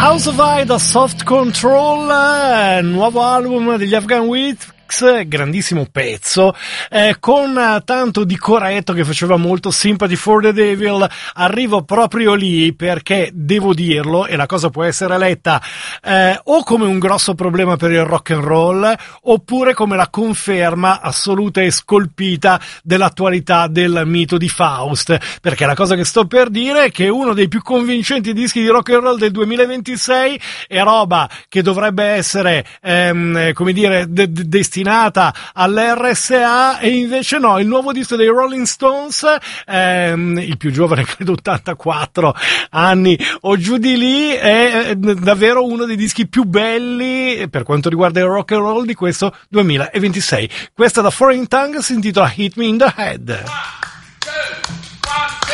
House of I da Soft Control, nuovo album degli Afghan Whips, grandissimo pezzo, con tanto di coretto che faceva molto Sympathy for the Devil. Arrivo proprio lì perché devo dirlo, e la cosa può essere letta o come un grosso problema per il rock and roll, oppure come la conferma assoluta e scolpita dell'attualità del mito di Faust, perché la cosa che sto per dire è che uno dei più convincenti dischi di rock and roll del 2026 è roba che dovrebbe essere come dire destinata all'RSA, e invece no, il nuovo disco dei Rolling Stones, il più giovane, credo 84 anni o giù di lì, è davvero uno dei dischi più belli per quanto riguarda il rock and roll di questo 2026. Questa da Foreign Tongue si intitola Hit Me in the Head. 1, 2